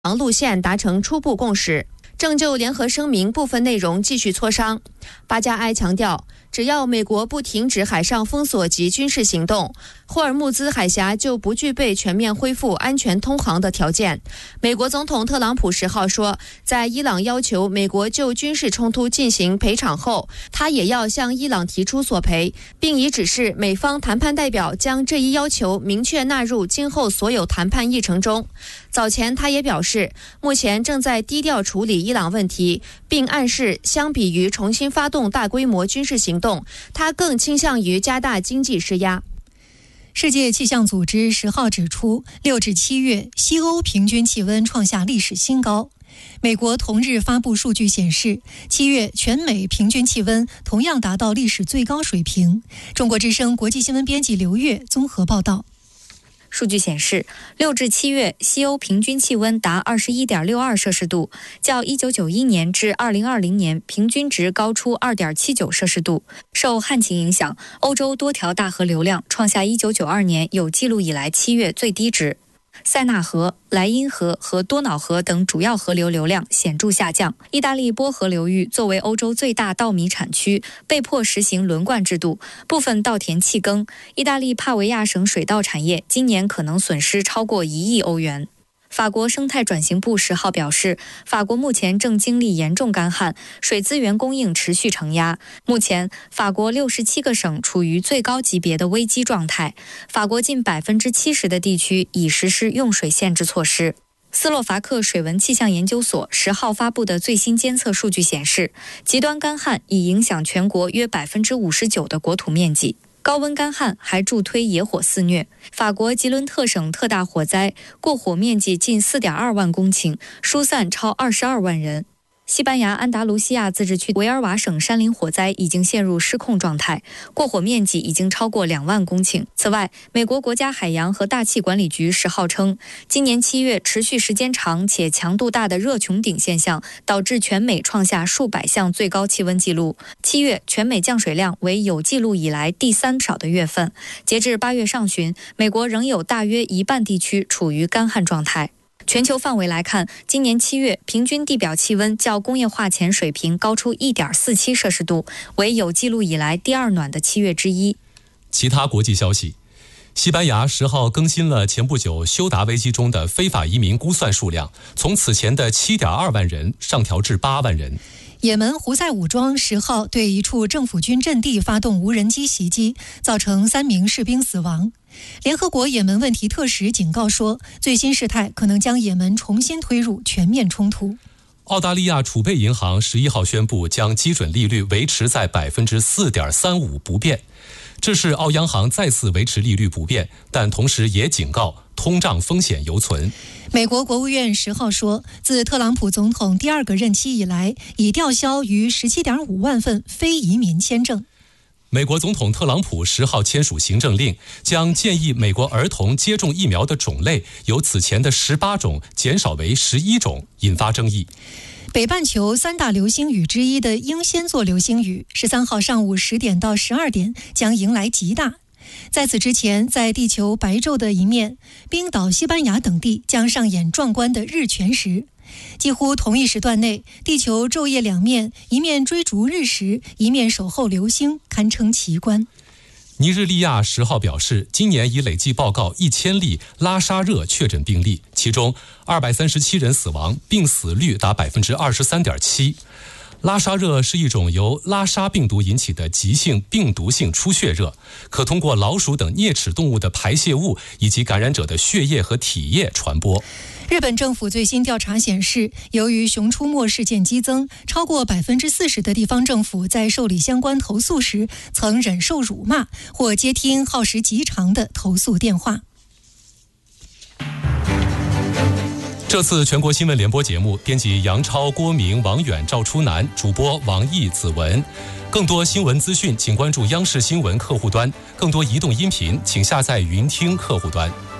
路线达成初步共识，正就联合声明部分内容继续磋商。巴加埃强调，只要美国不停止海上封锁及军事行动，霍尔木兹海峡就不具备全面恢复安全通航的条件。美国总统特朗普10号说，在伊朗要求美国就军事冲突进行赔偿后，他也要向伊朗提出索赔，并已指示美方谈判代表将这一要求明确纳入今后所有谈判议程中。早前他也表示，目前正在低调处理伊朗问题，并暗示相比于重新发动大规模军事行动，他更倾向于加大经济施压。 世界气象组织10号指出，6至7月西欧平均气温创下历史新高。美国同日发布数据显示，7月全美平均气温同样达到历史最高水平。中国之声国际新闻编辑刘月综合报道。 数据显示，6至7月西欧平均气温达 21.62 摄氏度，较1991年至2020年平均值高出 2.79 摄氏度。受旱情影响，欧洲多条大河流量创下1992年有记录以来7月最低值。塞纳河、莱茵河和多瑙河等主要河流流量显著下降。意大利波河流域作为欧洲最大稻米产区，被迫实行轮灌制度，部分稻田弃耕。意大利帕维亚省水稻产业今年可能损失超过1亿欧元。法国生态转型部10号表示，法国目前正经历严重干旱，水资源供应持续承压。目前，法国67个省处于最高级别的危机状态，法国近70%的地区已实施用水限制措施。斯洛伐克水文气象研究所10号发布的最新监测数据显示，极端干旱已影响全国约59%的国土面积。高温干旱还助推野火肆虐。法国吉伦特省特大火灾，过火面积近 4.2 万公顷，疏散超22万人。西班牙安达卢西亚自治区维尔瓦省山林火灾已经陷入失控状态，过火面积已经超过2万公顷。此外，美国国家海洋和大气管理局10号称，今年7月持续时间长且强度大的热穹顶现象导致全美创下数百项最高气温纪录。7月全美降水量为有记录以来第3少的月份。截至8月上旬，美国仍有大约一半地区处于干旱状态。全球范围来看，今年7月平均地表气温较工业化前水平高出 1.47 摄氏度，为有记录以来第2暖的7月之一。 其他国际消息，西班牙10号更新了前不久休达危机中的非法移民估算数量，从此前的 7.2 万人上调至8万人。 也门胡塞武装10号对一处政府军阵地发动无人机袭击，造成3名士兵死亡。联合国也门问题特使警告说，最新事态可能将也门重新推入全面冲突。 澳大利亚储备银行11号宣布将基准利率维持在 4.35% 不变。这是澳央行再次维持利率不变，但同时也警告通胀风险犹存。 美国国务院10号说，自特朗普总统第2个任期以来，已吊销逾 17.5 万份非移民签证。 美国总统特朗普10号签署行政令，将建议美国儿童接种疫苗的种类由此前的18种减少为11种，引发争议。 北半球3大流星雨之一的英仙座流星雨13号上午10点到12点将迎来极大。在此之前，在地球白昼的一面，冰岛、西班牙等地将上演壮观的日全食。几乎同一时段内，地球昼夜两面，一面追逐日食，一面守候流星，堪称奇观。 尼日利亚10号表示，今年已累计报告1000例拉沙热确诊病例，其中237人死亡，病死率达 23.7%。拉沙热是一种由拉沙病毒引起的急性病毒性出血热，可通过老鼠等啮齿动物的排泄物以及感染者的血液和体液传播。 日本政府最新调查显示，由于熊出没事件激增，超过 40% 的地方政府在受理相关投诉时曾忍受辱骂或接听耗时极长的投诉电话。 这次全国新闻联播节目，编辑杨超、郭明、王远、赵初南，主播王毅、子文。更多新闻资讯，请关注央视新闻客户端；更多移动音频，请下载云听客户端。